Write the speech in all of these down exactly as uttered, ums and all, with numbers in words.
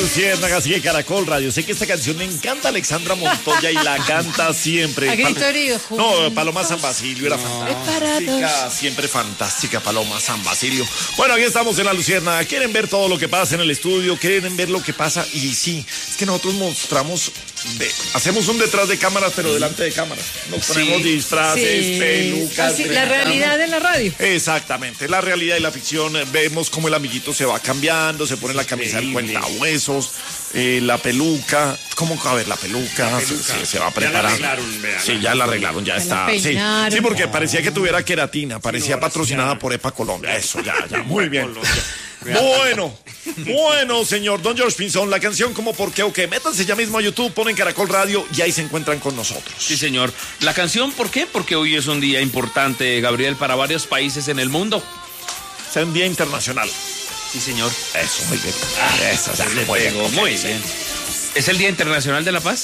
Luciérnagas y de Caracol Radio. Sé que esta canción le encanta a Alexandra Montoya y la canta siempre. A gritorío. No, Paloma San Basilio era fantástica, siempre fantástica Paloma San Basilio. Bueno, aquí estamos en la Luciérnaga. Quieren ver todo lo que pasa en el estudio, quieren ver lo que pasa y sí, es que nosotros mostramos, de, hacemos un detrás de cámaras, pero delante de cámaras. Nos ponemos sí. disfraces, sí. pelucas. Así, la realidad de la radio. Exactamente, la realidad y la ficción. Vemos cómo el amiguito se va cambiando, se pone la camisa del cuentahuesos, eh, la peluca, cómo a ver la peluca, la peluca. Se, se va a preparar. Ya la arreglaron, vean, sí, ya la arreglaron, ya, ya está. Sí. sí, porque parecía que tuviera queratina, parecía no, patrocinada por EPA Colombia. Eso, ya, ya, muy bien. Bueno, bueno, señor Don George Pinzón, la canción como por qué o qué. Métanse ya mismo a YouTube, ponen Caracol Radio y ahí se encuentran con nosotros. Sí, señor. La canción, ¿por qué? Porque hoy es un día importante, Gabriel, para varios países en el mundo. Es un día internacional. Sí, señor. Eso, muy bien. Ah, Eso, ya, muy bien. Okay, muy bien. ¿Es el Día Internacional de la Paz?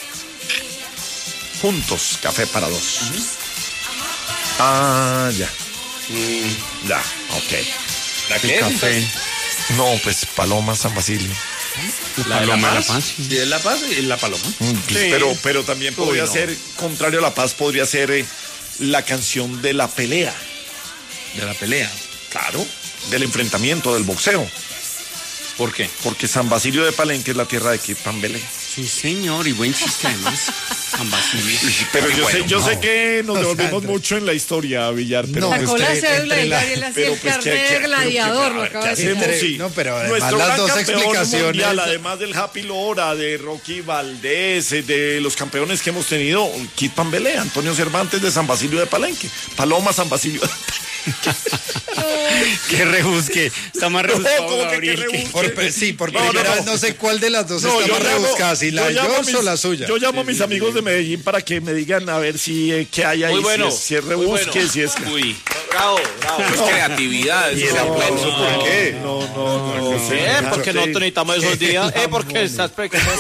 Juntos, café para dos. Uh-huh. Ah, ya. Mm. Ya, ok. ¿La qué? Café. No, pues Paloma San Basilio. La Paloma de la Paz. Sí, es la Paz y la Paloma. Mm, sí. Pero, pero también podría Uy, no. ser, contrario a la Paz, podría ser eh, la canción de la pelea. De la pelea. Claro, del enfrentamiento, del boxeo. ¿Por qué? Porque San Basilio de Palenque es la tierra de Kid Pambelé. Sí, señor, y buen chiste además. San Basilio. Pero yo, bueno, sé, yo no. sé que nos devolvemos mucho en la historia, Villar. Pero sacó pues, la cédula y Gabriel hacía el pues, carnet de gladiador. Lo acaba de decir. Sí. No, pero además Nuestro las gran dos campeón explicaciones. Mundial, además del Happy Lora, de Rocky Valdés, de los campeones que hemos tenido, Kid Pambelé, Antonio Cervantes de San Basilio de Palenque, Paloma San Basilio de Palenque. Qué rebusque, está más rebuscado, no, Gabriel. Que, que por, sí, por no, primera no, vez no. no sé cuál de las dos no, está más llamo, rebuscada, si la de George o la suya. Yo llamo a mis amigos de Medellín para que me digan a ver si eh, qué hay ahí, muy bueno, si es, si es rebusque, bueno. si es... Uy, bravo, bravo, es creatividad. ¿Y el aplauso no, por qué? No, no, no, no, no sé. Eh, porque nosotros necesitamos esos días, eh, porque estás pequeño.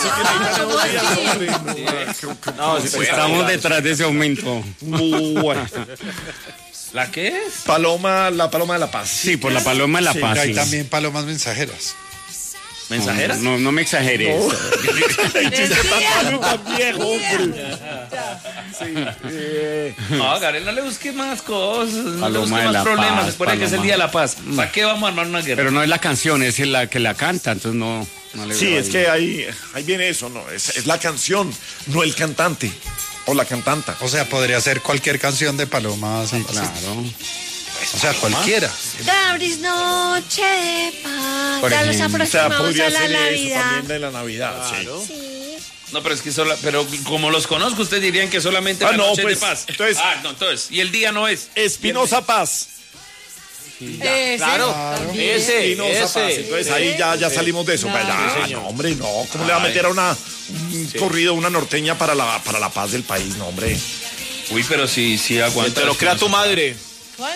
Estamos detrás de ese aumento. Bueno. ¿La qué es? Paloma, la Paloma de la Paz. Sí, por la Paloma de la sí, Paz. Hay sí. también palomas mensajeras. ¿Mensajeras? No, no, no me exageres. No. El chiste tan tan viejo, hombre. Sí. Eh. No, Gabriel, no le busque más cosas, no Paloma le busque de más la problemas. Paz, Recuerda que es el Día de la Paz. ¿Para qué vamos a armar una guerra? Pero no es la canción, es la que la canta, entonces no, no le Sí, veo es ahí. que ahí, ahí viene eso, ¿no? Es, es la canción, no el cantante o la cantanta. O sea, podría ser cualquier canción de Paloma San Sí, Basilio. claro. O sea, cualquiera. Gabris, noche de paz. Por Ya los ejemplo. O sea, aproximamos podría a la ser eso Navidad. también de la Navidad, Claro. sí. Sí. No, pero es que sola, pero como los conozco, ustedes dirían que solamente Ah, la no, noche pues, es de paz. entonces- ah, no, entonces, y el día no es. Espinosa Paz. Ese, Claro, también. ese, Espinosa ese. Paz. Entonces ahí ya, ya salimos de eso. Claro. Ya, Sí, no, señor. hombre, no. ¿Cómo le va a meter a una, un corrido, una norteña para la, para la paz del país? No, hombre. Uy, pero sí, sí aguanta. Te lo crea tu madre. ¿Cuál?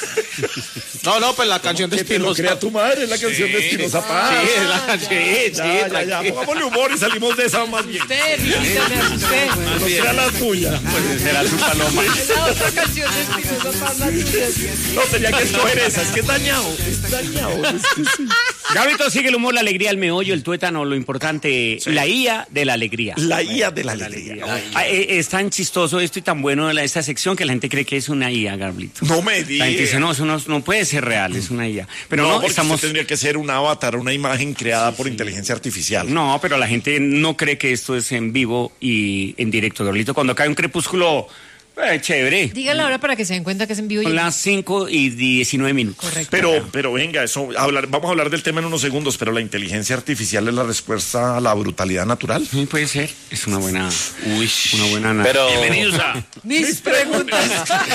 No, no, pues la canción de Que te lo Espinosa. crea tu madre, es la canción de Espinosa Paz. Sí, es la canción. Sí, Ya, ya, ya, tranquilo. pongámosle humor y salimos de esa más bien. Usted, Victor, me asusté. No sea la tuya. Pues será su paloma. Es la otra canción de Espinosa Paz, la tuya. No, tenía que escoger esa, es que es dañado. Es dañado. Es que sí. Gabrito, sigue el humor, la alegría, el meollo, el tuétano, lo importante, Sí. la I A de la alegría. La I A de la alegría. Ah, eh, es tan chistoso esto y tan bueno la- esta sección que la gente cree que es una I A, Gablito. No me La digas. gente dice, no, eso no, no puede ser real, es una I A. Pero no, no, porque estamos... usted tendría que ser un avatar, una imagen creada por inteligencia artificial. No, pero la gente no cree que esto es en vivo y en directo, Gablito. Cuando cae un crepúsculo, eh, chévere. Dígale ahora para que se den cuenta que es en vivo. y- Son las cinco y diecinueve minutos. Correcto. Pero, pero venga, eso, hablar, vamos a hablar del tema en unos segundos, pero la inteligencia artificial es la respuesta a la brutalidad natural. Sí, puede ser, es una buena... Uy, Una buena... Pero, bienvenidos a... Mis preguntas.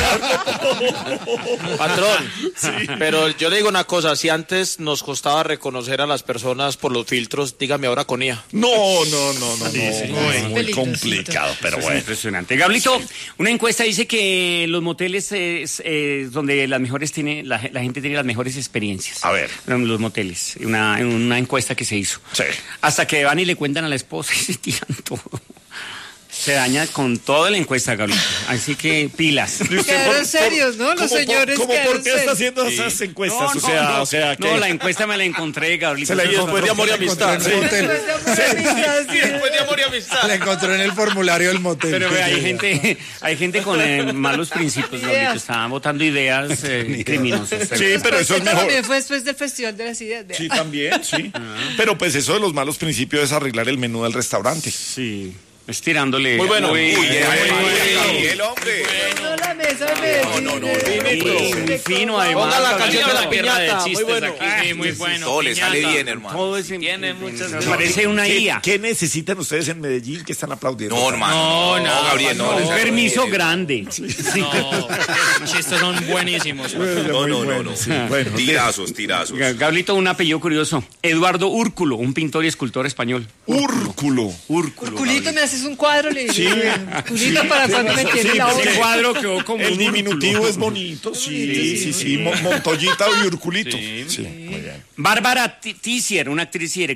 patrón, pero yo le digo una cosa, si antes nos costaba reconocer a las personas por los filtros, dígame ahora con I A. No, no, no, no, no, no, es muy Peligrosito. complicado, pero Es bueno. impresionante. Gablito, una encuesta dice que los moteles es eh, donde las mejores tiene, la, la gente tiene las mejores experiencias. A ver. Los moteles, una, una encuesta que se hizo. Sí. Hasta que van y le cuentan a la esposa y se tiran todo. Se daña con toda la encuesta, Gabriel. Así que pilas. Quedaron serios, ¿no? Los ¿Cómo, señores cómo, quedaron ¿Por qué está serios. haciendo esas encuestas? No, o no, sea, no, o sea, no, ¿qué? la encuesta me la encontré, Gabriel. Se la Y después de amor y amistad. En el motel. Después de amor y amistad. La encontró en el formulario del motel. Pero Qué ve, hay idea. gente, hay gente con eh, malos principios, Gabriel. Estaban votando ideas eh, criminosas. Sí, pero eso es mejor. También fue después del Festival de las Ideas. Sí, también, sí. Pero pues eso de los malos principios es arreglar el menú del restaurante. Sí. Estirándole. Muy bueno. Uy, Uy, eh, ay, ay, ay, el hombre. No, la mesa de Medellín. no, no, Sí, muy fino, además. Ponga la Gabriel, canción de la pierna piñata, chistes muy bueno. aquí. Sí, muy bueno. Todo le sale piñata. bien, hermano. Todo es en- Tiene en- muchas me cosas. parece una ¿Qué, I A. ¿Qué necesitan ustedes en Medellín que están aplaudiendo? No, hermano. No, no, Gabriel, no. le Un sale permiso bien. grande. No, los chistes son buenísimos. No, no, no, no. Sí, bueno, Tirazos, tirazos. Ga- Gablito, un apellido curioso. Eduardo Úrculo, un pintor y escultor español. Úrculo. Úrculo. Culito, me haces un cuadro, le dije. Culito para cuando me tiene la Ese obra. cuadro quedó como El un diminutivo úrculo. es bonito, sí, sí, sí, Mo- Montoyita y Urculito. Sí, muy bien. Bárbara T- Tizier, una actriz y directora